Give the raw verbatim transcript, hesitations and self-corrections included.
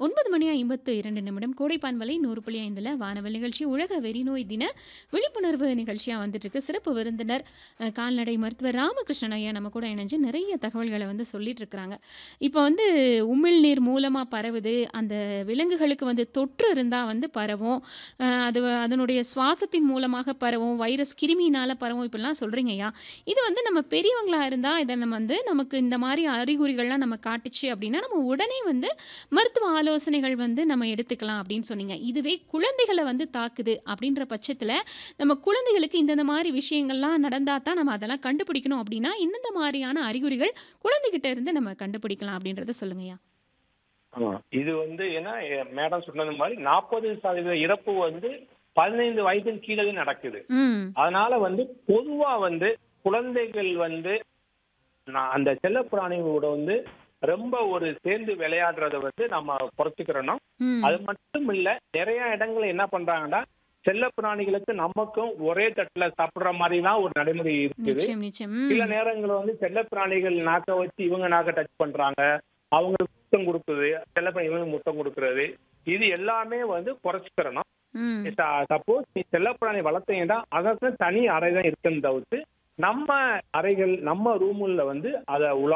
ஒன்பது மணி ஐம்பத்து இரண்டு நிமிடம் கோடைப்பான்மலை நூறு புள்ளி ஐந்தில் வானவல் நிகழ்ச்சி உலக வெறிநோய் தின விழிப்புணர்வு நிகழ்ச்சியாக வந்துட்டு இருக்கு. சிறப்பு விருந்தினர் அஹ், கால்நடை மருத்துவர் ராமகிருஷ்ணன் ஐயா நம்ம கூட இணைஞ்சு நிறைய தகவல்களை வந்து சொல்லிட்டு இருக்கிறாங்க. இப்போ வந்து உமிழ்நீர் மூலமாக பரவுது, அந்த விலங்குகளுக்கு வந்து தொற்று இருந்தால் வந்து பரவும், அஹ், அது வ- அதனுடைய சுவாசத்தின் மூலமாக பரவும், வைரஸ் கிருமியினால் பரவும், இப்படிலாம் சொல்கிறீங்க ஐயா. இது வந்து நம்ம பெரியவங்களா இருந்தால் இதை நம்ம வந்து நமக்கு இந்த மாதிரி அறிகுறிகள்லாம் நம்ம காட்டுச்சு அப்படின்னா நம்ம உடனே வந்து மருத்துவ ஆலோசனைகள் வந்து நம்ம எடுத்துக்கலாம் அப்படின்னு சொன்னீங்க. இதுவே குழந்தைகளை வந்து தாக்குது அப்படின்ற பட்சத்தில் நம்ம குழந்தைகளுக்கு இந்தந்த மாதிரி விஷயங்கள்லாம் நடந்தா தான் நம்ம அதெல்லாம் கண்டுபிடிக்கணும் அப்படின்னா இந்தந்த மாதிரியான அறிகுறிகள் குழந்தைகிட்ட இருந்து நம்ம கண்டுபிடிக்கலாம் அப்படின்றத சொல்லுங்கய்யா. ஆமா. இது வந்து ஏன்னா எ- மேடம் சொன்னது மாதிரி நாற்பது சதவீத இறப்பு வந்து பதினைந்து வயதின் கீழே நடக்குது. ம். அதனால வந்து பொதுவா வந்து குழந்தைகள் வந்து நான் அந்த செல்ல பிராணிகளோட வந்து ரொம்ப ஒரு சேர்ந்து விளையாடுறத வந்து நம்ம குறைச்சிக்கிறணும். ம். அது மட்டும் இல்ல, நிறைய இடங்கள்ல என்ன பண்றாங்கன்னா செல்ல பிராணிகளுக்கு நமக்கும் ஒரே தட்டுல சாப்பிடுற மாதிரிலாம் ஒரு நடைமுறை இருக்குது. நிச்சயம் நிச்சயம். சில ம். நேரங்கள்ல வந்து செல்ல பிராணிகள் நாக்க வச்சு இவங்க நாக்க டச் பண்றாங்க, அவங்களுக்கு முத்தம் கொடுக்குது, செல்ல பிராணி இவங்க முத்தம் கொடுக்கறது, இது எல்லாமே வந்து குறைச்சிக்கிறணும். ம். சப்போஸ் நீ செல்லப்பிராணி வளர்த்தீங்கன்னா அதற்கு தனி அறை தான் இருக்குன்னு தவிர்த்து நம்ம அறைகள் நம்ம ரூமுல வந்து அதை உலா